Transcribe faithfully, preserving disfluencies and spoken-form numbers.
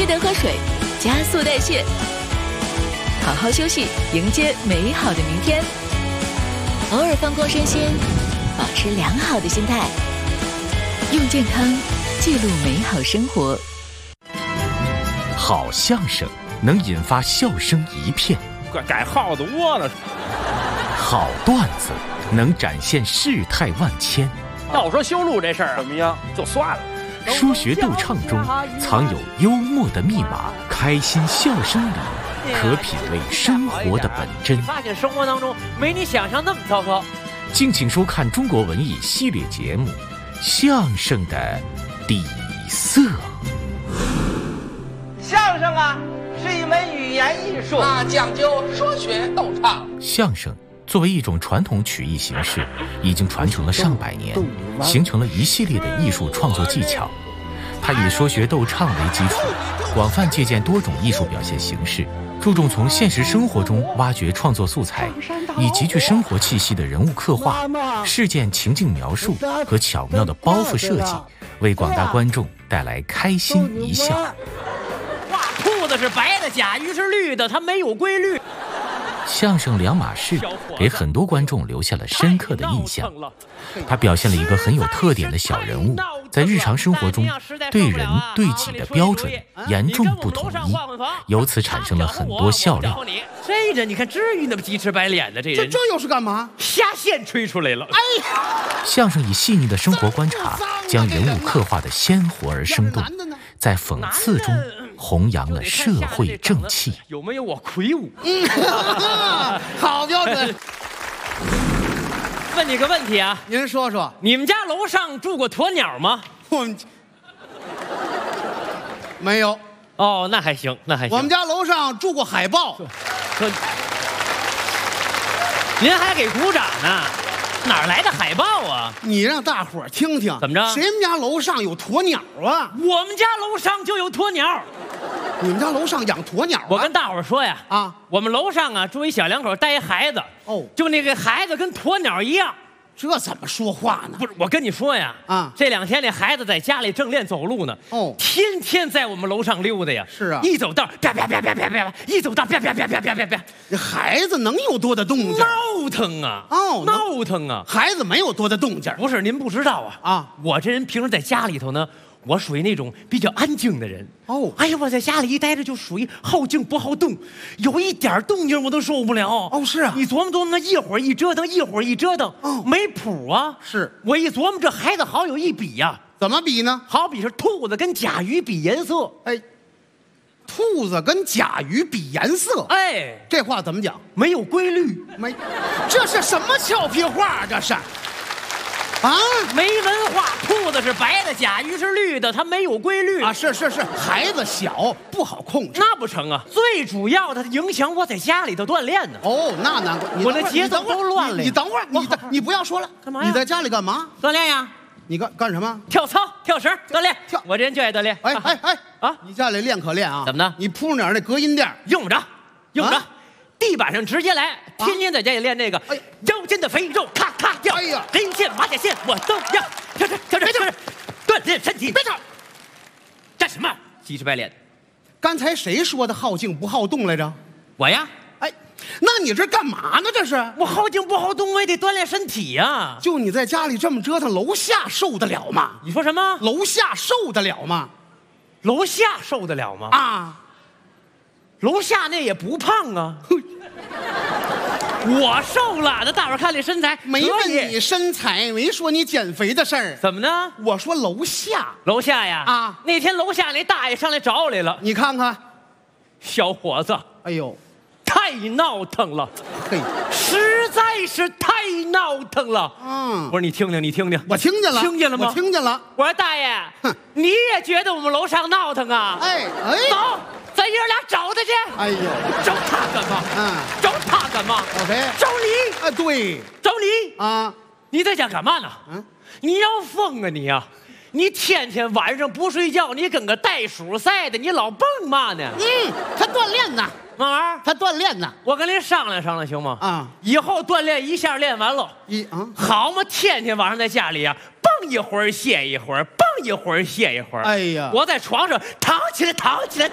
记得喝水，加速代谢，好好休息，迎接美好的明天。偶尔放空身心，保持良好的心态，用健康记录美好生活。 好相声能引发笑声一片， 改耗子窝了。 好段子能展现世态万千。 要说修路这事儿怎么样，就算了。 说学逗唱中藏有幽默的密码，开心笑声里可品味生活的本真。 发现生活当中没你想象那么糟糕。 敬请收看中国文艺系列节目《相声的底色》。 相声啊，是一门语言艺术啊，讲究说学逗唱。 相声作为一种传统曲艺形式，已经传承了上百年，形成了一系列的艺术创作技巧。它以说学逗唱为基础，广泛借鉴多种艺术表现形式，注重从现实生活中挖掘创作素材，以极具生活气息的人物刻画、事件情境描述和巧妙的包袱设计，为广大观众带来开心一笑。 哇，兔子是白的，甲鱼是绿的，它没有规律。 相声两码事给很多观众留下了深刻的印象。他表现了一个很有特点的小人物，在日常生活中对人对己的标准严重不统一，由此产生了很多笑料。 这人你看，至于那么鸡翅白脸的这人？ 这这又是干嘛？ 虾线吹出来了。 哎呀， 相声以细腻的生活观察，将人物刻画得鲜活而生动，在讽刺中弘扬了社会正气。 有没有我魁梧？ 嗯，好标准。 问你个问题啊， 您说说， 你们家楼上住过鸵鸟吗？ 我们没有。 哦，那还行，那还行。 我们家楼上住过海豹。 可您还给鼓掌呢？哪儿来的海豹啊？ 你让大伙儿听听， 怎么着？ 谁们家楼上有鸵鸟啊？ 我们家楼上就有鸵鸟。 你们家楼上养鸵鸟啊？ 我跟大伙儿说呀， 啊， 我们楼上啊住一小两口带一孩子， 哦， 就那个孩子跟鸵鸟一样。 这怎么说话呢？ 不是，我跟你说呀， 啊， 这两天那孩子在家里正练走路呢， 哦， 天天在我们楼上溜达呀。 是啊， 一走道啪啪啪啪啪啪，一走道啪啪啪啪啪啪啪。 这孩子能有多大动静？ 闹腾啊！ 哦， 闹腾啊！ 孩子没有多大动静。 不是，您不知道啊啊！ 我这人平时在家里头呢，我属于那种比较安静的人。 哦， 哎呀，我在家里一待着就属于好静不好动，有一点动静我都受不了。 哦，是啊， 你琢磨琢磨，那一会儿一折腾，一会儿一折腾， 哦， 没谱啊。 是， 我一琢磨，这孩子好有一比呀、啊。 怎么比呢？ 好比是兔子跟甲鱼比颜色。 哎，兔子跟甲鱼比颜色。 哎， 这话怎么讲？ 没有规律。 没，这是什么俏皮话？这是。啊， 没文化，兔子是白的，甲鱼是绿的，它没有规律啊！是是是，孩子小不好控制， 那不成啊！最主要的，它影响我在家里头锻炼呢。 哦，那难怪， 我的节奏都乱了。 你等会儿，你等，你不要说了， 干嘛呀？ 你在家里干嘛？ 锻炼呀！ 你干干什么？ 跳操、跳绳、锻炼。 跳， 我这人就爱锻炼。 哎哎哎啊！ 你家里练可练啊？ 怎么呢？ 你铺点那隔音垫， 用不着，用不着。地板上直接来，天天在家里练这个， 哎， 腰间的肥肉咔咔掉， 哎呀， 人线马甲线我都要，跳跳跳跳跳，锻炼身体。 别吵， 干什么？鸡翅白脸。 刚才谁说的好静不好动来着？ 我呀。 哎，那你这干嘛呢？这是我好静不好动，我也得锻炼身体呀。 就你在家里这么折腾，楼下受得了吗？ 你说什么？ 楼下受得了吗？ 楼下受得了吗？ 啊， 楼下那也不胖啊。我瘦了，那大伙看这身材， 没问你身材，没说你减肥的事儿。 怎么呢？ 我说楼下， 楼下呀， 啊， 那天楼下那大爷上来找我来了。 你看看， 小伙子， 哎呦， 太闹腾了， 嘿， 实在是太闹腾了。 嗯， 我说你听听，你听听， 我听见了， 听见了吗？ 我听见了。 我说大爷， 哼， 你也觉得我们楼上闹腾啊？ 哎哎， 走。咱爷俩找他去。 哎呦， 找他干嘛？ 嗯， 找他干嘛？ 找谁？ 找你。 啊，对， 找你啊！ 你在家干嘛呢？ 嗯， 你要疯啊你呀！你天天晚上不睡觉，你跟个袋鼠似的，你老蹦嘛呢？ 嗯，他锻炼呢， 嘛玩意儿？ 他锻炼呢。 我跟您商量商量行吗？ 啊， 以后锻炼一下练完了， 一啊， 好嘛，天天晚上在家里啊，蹦一会儿歇一会儿，蹦一会儿歇一会儿。 哎呀， 我在床上躺起来，躺起来。